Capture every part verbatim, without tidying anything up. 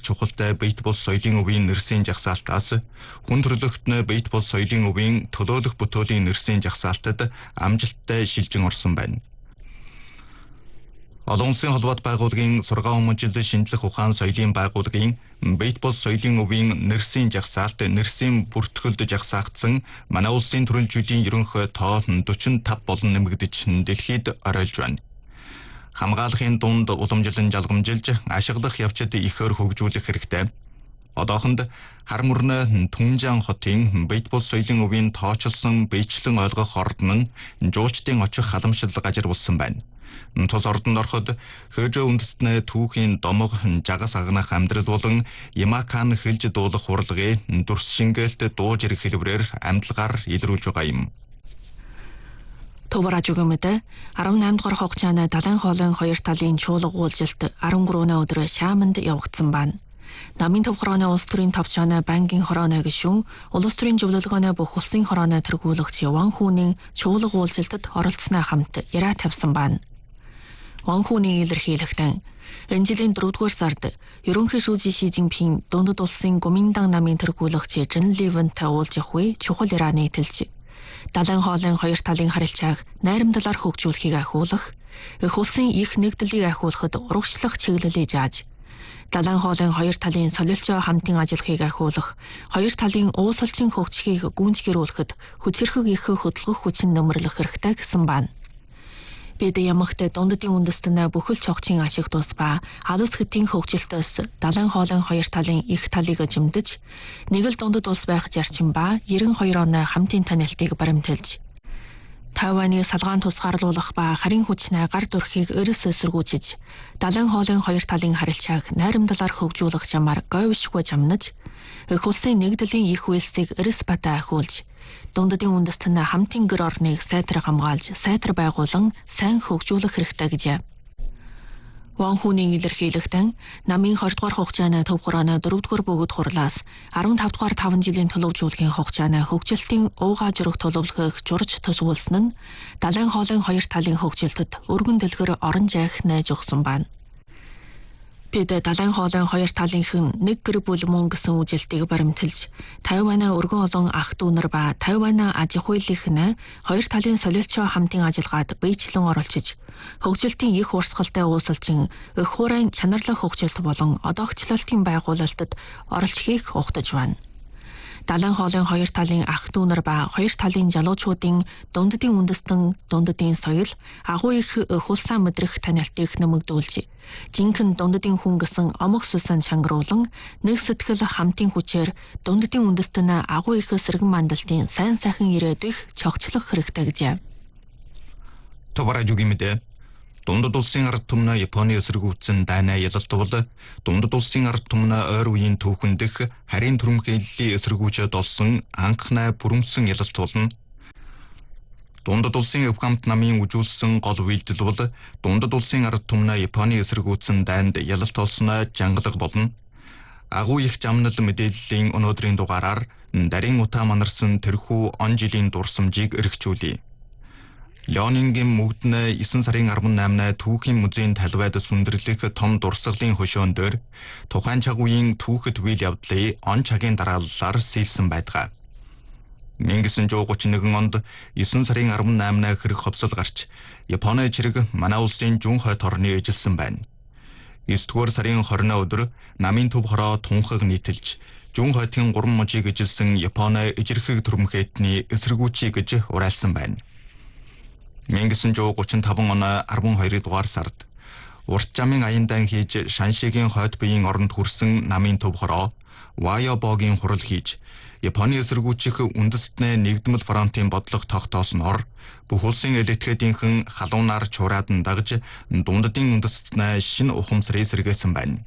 чухалтай бит бус соёлын өвийн нэрсийн жагсаалтаас хүн төрөлхтөн бит бус соёлын өвийн төлөөлөх бүтээлийн нэрсийн жагсаалтад амжилттай шилжин орсон байна. Олон улсын холбоот байгууллагын сургаан хүмүүжил шинжлэх ухаан соёлын байгууллагын бит бус соёлын өвийн нэрсийн жагсаалт нэрсийн бүртгэлд жагсаагдсан манай улсын төрөлжүүлийн ерөнхий тоо forty-five болон нэмэгдэж дэлхийд оройлж байна. Хамгаалахын дунд уламжлан жалгамжилж ашиглах явцад ихээр хөгжүүлэх хэрэгтэй. Одоохонд хар мөрнө Түнжаан хотын бит бус соёлын өвийн тоочилсон биечлэн ойлгох ордон нь жуучдын очих халамжлал гажир болсон байна. Тус ордонд ороход хөөжөө үндэстнээ түүхийн домог жагас агнах амьдрал болон Ямакан хэлж дуулах урлагийн дүрс шингээлт дууж ирэх хэлбэрээр амьдлагаар илрүүлж байгаа юм. Төвөр ажигмэдэ eighty-eight дугаар хугацааны далайн хоолойн хоёр талын чуулга уулзалт thirty-three өдөр Шааманд явагдсан байна. Намын төв хорооны улс төрийн товчооны банкын хорооны гишүүн улс төрийн зөвлөлгөөний бүх улсын хорооны тэргүүлэгч Ван Хүнийн чуулга уулзалтад оролцсоноо хамт яриа тавьсан байна. Ван Хүнийн илэрхийлэхдээ энэ жилийн дөрөвдүгээр сард ерөнхий шүүжийн Ши Цзиньпин дундад улсын Гоминдан намын тэргүүлэгч Жин Ливэнтэй уулзах үе чухал яриа нийтэлж далайн хоолойн хоёр талын харилцааг найрамдлаар хөгжүүлэхийг ахиулах, их улсын их нэгдлийг ахиулахад урагшлах чиглэлээ зааж, далайн хоолойн хоёр талын солилцоо хамтын ажиллахыг ахиулах, хоёр талын уусалчин хөгжихийг гүйцэтгэрүүлэхэд хүчирхэг их хөдөлгөх хүчин нөмрлөх хэрэгтэй гэсэн байна. Бид ямагтай дундадын үндэстэнэ бүхэл цогцын ашиг тус ба алс хэтийн хөгжилтөөс далайн хоолойн хоёр талын их талыг жимдэж нэг л дундад улс байх зарчим ба ninety-two оны хамтын танилтыг баримталж Тайваны салгаан тусгаарлуулах ба харин хүчнээ гар дүрхийг өрөөс эсэргүүцэж далайн хоолойн хоёр талын харилцааг найрамдлаар хөгжүүлэх замаар говьшгүй замнаж их улсын нэгдлийн их үйлсийг эрс батаа ахиулж дундадын үндэстэнэ хамтын гэр орныг сайтар хамгаалж сайтар байгуулан сайн хөгжүүлэх хэрэгтэй гэжээ. Ван Хүнийн илэрхийлэгтэн намын twenty дугаар хугацааны төв хорооны four дугаар бөгөөд хурлаас fifteen дугаар five жилийн төлөвлөжүүлгийн хугацааны хөгжилтийн уугаа жураг төлөвлөгөөг журж төсвөлсөн нь далайн хоолойн хоёр талын хөгжилтэд өргөн дэлгэр орон жайх найж өгсөн байна. Бид далайн хоолойн хоёр талынхан нэг гэр бүл мөн гэсэн үжилтийг баримталж, Тайваны өргөн олон ах дүүнэр ба Тайваны аж ахуйлынхнээ хоёр талын солилцоо хамтын ажиллагаад биечлэн оролцож, хөгжилтийн их урсгалтай уусалчин их хуурайн чанарлах хөгжилт болон одоогчлалтын байгуулалтад оролцохыг ухтаж байна. Далайн хоолойн хоёр талын ах дүүнэр ба хоёр талын залуучуудын дундадын үндэстэн, дундадын соёл, агуу их хулсаа мэдрэх танилтыг нэмэгдүүлж, жинхэнэ дундадын хүн гэсэн омог сүсэн чангруулан, нэг сэтгэл хамтын хүчээр дундадын үндэстэн агуу их сэргэн мандалтын сайн сайхан ирээдүйг чогчлох хэрэгтэй гэжээ. Товара жүгимэдэ дундад улсын ард түмнэ Японы эсэргүүцсэн дайнаа ялалт бол дундад улсын ард түмнэ ойр үеийн түүхэн дэх харийн түрэмхийллийн эсэргүүчэд олсон анхнаа бүрэмсэн ялалт болно. Дундад улсын өв хамт намын үжүүлсэн гол үйлдэл бол дундад улсын ард түмнэ Японы эсэргүүцсэн дайнд ялалт олсноо жангалаг болно. Агуу их замнал мэдээллийн өнөөдрийн дугаараар дарийн утаа манарсан тэрхүү он жилийн дурсамжийг эргчүүлье. Леонингийн мөгднэ nine сарын eighty-eight түүхийн музейн талбайд сүндэрлэх том дурсгалын хөшөөн дээр тухайн цаг үеийн түүхэд үйл явдлыг он цагийн дарааллаар сэлсэн байдаг. nineteen thirty-one онд nine сарын eighty-eight хэрэг ховсол гарч Японы чирэг манай улсын зүүн хойд орны эжилсэн байна. nine дугаар сарын twenty өдөр намын төв хороо тунхаг нийтэлж зүүн хойдын гурван мужийг эжилсэн Японы ижирхэг түрэмхэтний эсэргүүчий гэж уриалсан байна. nineteen thirty-five оны twelve дугаар сард урт замын аяндаа хийж Шаншигийн хойд биеийн оронд хүрсэн намын төв хороо Вайобогийн хурал хийж Японы эсэргүүцэх үндэстнээ нэгдмэл фронтын бодлого тогтоосноор бүх улсын элитгэдийнхэн халуунаар чураадан дагж дундадын үндэстнээ шинэ ухамсарыг сэргээсэн байна.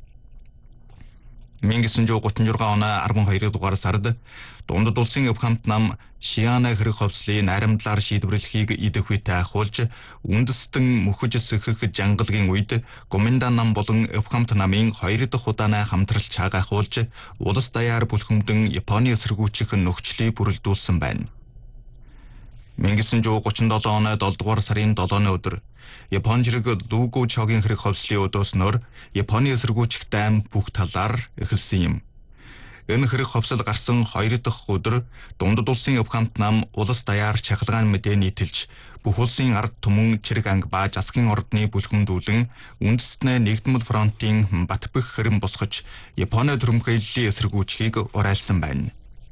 nineteen thirty-six оны twelve дугаар сард дундад улсын өв хамт нам Шиана хэрэг ховслын найрамдлаар шийдвэрлэхийг идэх үедээ ахуулж үндэстэн мөхөж сөхөх жангалгийн үед Гоминдан нам болон өв хамт намын хоёр дахь удааны хамтрал чааг ахуулж улс даяар бүлхэмдэн Японы эсэргүүцэх нөхцөлийг бүрэлдүүлсэн байна. nineteen thirty-seven оны seven дугаар сарын seven өдөр Япон жирэг Лугу чогийн хэрэг ховслын өдөөснөөр Японы эсэргүүцэх дайм бүх талаар эхэлсэн юм. Энэ хэрэг ховсол гарсан хоёр дахь өдөр Дундад улсын өв хамт нам улс даяар чахалгаан мэдээ нийтэлж бүх улсын ард түмэн Чирэг анги ба Засгийн ордны бүлгэмдүүлэн үндэстнээ Нэгдмэл фронтын Батбэх хэрэм босгож Японы төрөмхөйллийн эсэргүүцхийг уриалсан байна.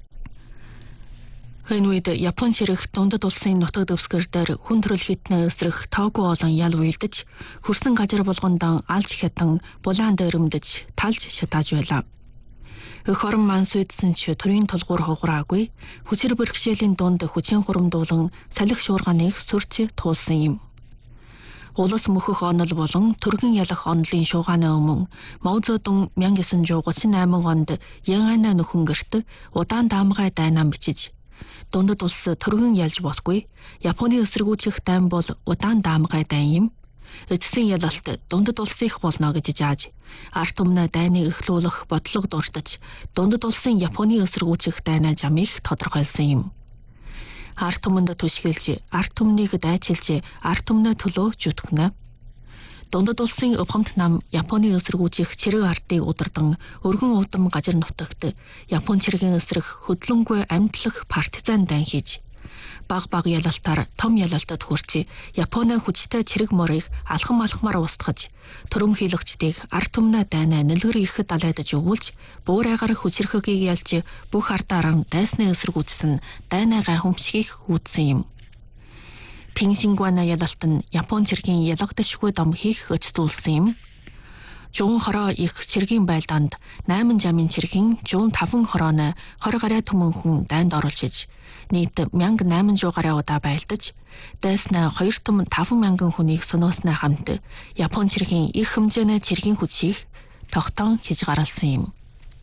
Энэ үед Япон Чирэг Дундад улсын нутаг дэвсгэр дээр хүн төрөл хитнээ эсрэх тоогүй олон ял уйлдаж хөрсөн газар болгондоо алж хятан булаан дээрэмдэж талж шатааж байлаа. Өх орон маань сүйдсэн ч төрийн тулгуур хугараагүй хүчээр бэрхшээлийн дунд хүчин хурамдуулан салхи шуурганыг сүрч туулсан юм. Улас мөхөх онол болон түргэн ялах онолын шуугааны өмнө Мао Цзэдун 천구백삼십팔 онд Янгаана нөхөн гэрт удаан даамгай дайнаа бичиж Дундад улс түргэн ялж болохгүй Японы эсэргүүцэх дайм бол удаан даамгай дайн юм. Эцсийн ялалт Дундад улсын их болно гэж зааж арт түмнээ дайныг эхлүүлэх бодлого дурдж Дундад улсын Японы эсэргүүцэх дайнаа жамыг тодорхойлсон юм. Арт түмэнд түшгэлж арт түмнийг дайчилж арт түмнээ төлөө зүтгэнэ. Дундад улсын өв хамт нам Японы эсэргүүцэх Чирэг ардыг удирдан өргөн удам газар нутагт Япон Чирэгийн эсрэх хөдлөнгүй амьдлах партизан дайн хийж баг баг ялалтаар том ялалтад хүрч Японы хүчтэй Чирэг морийг алхам алхмаар устгаж төрөмхийлөгчдийг арт түмнээ дайнаа нэлгэр ихэд далайдаж өвүүлж буурайгаар хүчирхгийг ялж бүх ардаараа дайсны эсэргүүцсэн дайнаа гайхамшигыг хүүдсэн юм. Пинсингуана ялалт нь Япон Чирэгийн ялагдашгүй дом хийх өцтүүлсэн юм. Жуун хороо их Чирэгийн байлдаанд найман жамын Чирэгийн жуун таван хорооны хорь гарай түмэнхэн дайнд оруулж иж нийт мянга найман гаруй удаа байлдаж дайснаа хоёр том таван мянган хүнийг соноосноо хамт Япон Чирэгийн их хэмжээний Чирэгийн хүчийг тогтоон хийж гаргалсан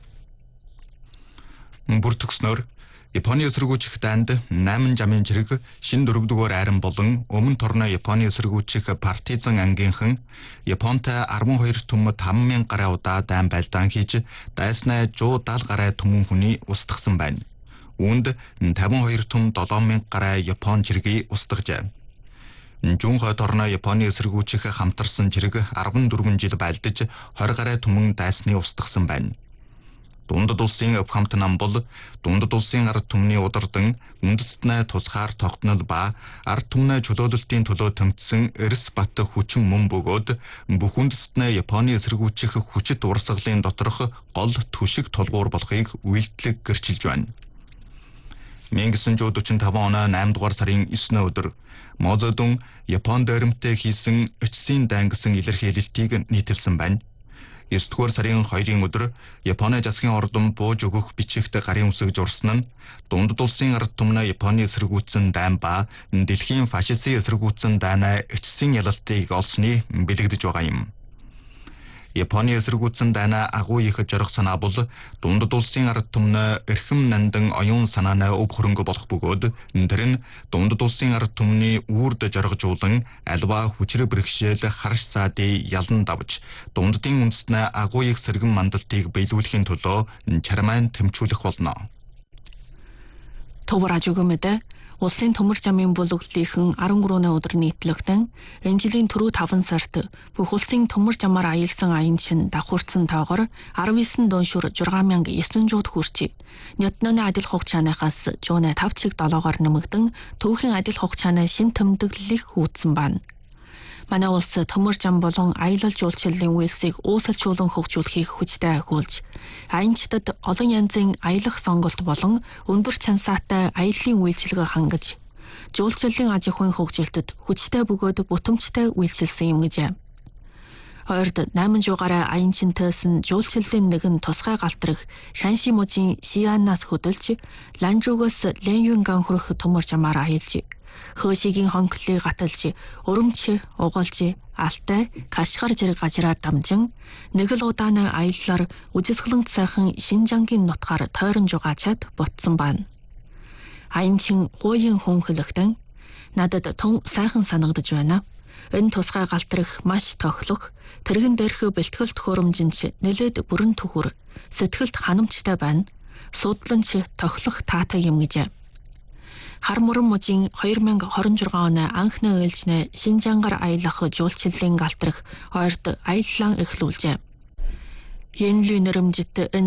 юм. Бүр төгснөөр Японы эсэргүүцэх дайнд найман жамын Чирэг шин дөрөвдүгээр айран болон өмнө торно Японы эсэргүүцэх партизан ангийнхан Японтай арван хоёр түм таван мянга гаруй удаа дайн байлдаан хийж дайснаа сто даал гаруй түмэн хүний устгасан байна. Үүнд таван хоёр түм долоон мянга гаруй Япон Чирэгийг устгажээ. Жунхой торно Японы эсэргүүцэх хамтарсан Чирэг арван дөрвөн жил байлдаж хорь гаруй түмэн дайсны устгасан байна. Дундад улсын өв хамт нам бол Дундад улсын ард түмний удирдан үндэстнээ тусгаар тогтнол ба ард түмнээ чөлөөлөлтийн төлөө тэмцсэн Эрс бат хүчин мөн бөгөөд бүх үндэстнээ Японы эсэргүүцэх хүчит урсгалын доторх гол түшиг тулгуур болохыг үйлдэлэг гэрчилж байна. 천구백사십오 оны найман дугаар сарын есний өдөр Мао Цзэдун Япон дээрэмтэй хийсэн эцсийн дайн гэсэн илэрхийлэлтийг нийтэлсэн байна. есдүгээр сарын хоёрын өдөр Японы засгийн ордон бууж өгөх бичигт гарын үсэг журсан нь Дундад улсын ард түмнээ Японы эсэргүүцсэн дайн ба дэлхийн фашистын эсэргүүцсэн дайнаа эцсийн ялалтыг олсны бэлэгдэж байгаа юм. Японы эсэргүүцсэн дайнаа агуу их зорих санаа бол Дундад улсын ард түмнээ эрхэм нандан оюун санааны өв хөрөнгө болох бөгөөд тэр нь Дундад улсын ард түмний үрд зоригжуулан альва хүчрэ бэрхшээл харш саадын ялан давж Дундадын үндэстнээ агуу их сэргэн мандалтыг биелүүлэхийн төлөө чармайн тэмцүүлэх болно. Товраж өгөөмөдө улсын төмөр жамын бүлэглэлийнхэн арван гурван өдөр нийтлэгдэн энэ жилийн түрүү таван сард бүх улсын төмөр жамаар аялсан аян чин давхурцсан тоогоор арван девять доншур шесть тысяч девятьсот хүрчээ. Нётноны адил хугацаанаас жууны таван чиг долоогоор нэмэгдэн түүхийн адил хугацааны шин тэмдэглэлийг хүүдсэн байна. Манай улс төмөр жам болон аялал жуулчлалын үйлсийг уусалжуулан хөгжүүлэхийг хүчтэй ахиулж, аянчдад олон янзын аялах сонголт болон өндөр чансаатай аяллаа үйлчилгээ хангаж, жуулчлалын аж ахуйн хөгжилтөд хүчтэй бөгөөд бүтэмжтэй үйлчилсэн юм гэжээ. Хоёрд найман жуугаараа аян чинтээсэн жуулчлалын нэгэн тусгай галтрах Шанши мужийн Шианнаас хөдөлж, Ланжуугаас Ленюнган хүрэх төмөр жамаар аялж, Хөөшигийн хонхлыг гаталж, өрөмч, угалж, алтай, кашгар зэрэг газраар дамжин, нэг л удааны аяллаар үжисгэлэнт сайхан Шинжангийн нутгаар тойрон жугаачаад ботсон байна. Аян чин гуйын хүн хөлөгтөн надад тун сайхан санагдаж байна. Энэ тусгай галтрах маш тохлох, тэрэгэн дээрх бэлтгэл төхөөрөмжинч нэлээд бүрэн түгүр, сэтгэлд ханамжтай байна. Судланч тохлох таатай юм гэжээ. Хар мөрөн мужийн хоёр мянга хорин жургаан оны анхны ээлжнээ Шинжангаар аялах жуулчлалын галтрах ойрд аяллаан эхлүүлжээ. Янлү нэрэмжит